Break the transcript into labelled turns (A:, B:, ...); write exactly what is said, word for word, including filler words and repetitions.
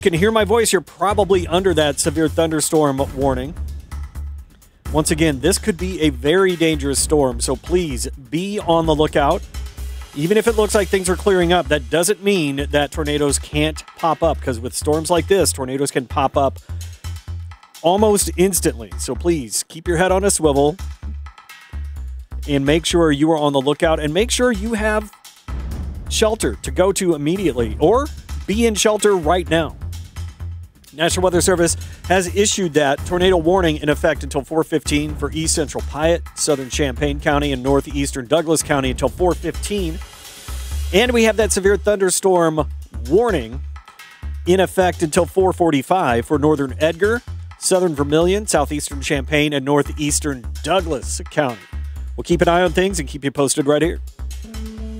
A: can hear my voice, you're probably under that severe thunderstorm warning. Once again, this could be a very dangerous storm, so please be on the lookout. Even if it looks like things are clearing up, that doesn't mean that tornadoes can't pop up, because with storms like this, tornadoes can pop up almost instantly. So please keep your head on a swivel and make sure you are on the lookout, and make sure you have shelter to go to immediately, or be in shelter right now. National Weather Service has issued that tornado warning in effect until four fifteen for East Central Piatt, Southern Champaign County, and Northeastern Douglas County until four fifteen. And we have that severe thunderstorm warning in effect until four forty-five for Northern Edgar, Southern Vermilion, Southeastern Champaign, and Northeastern Douglas County. We'll keep an eye on things and keep you posted right here.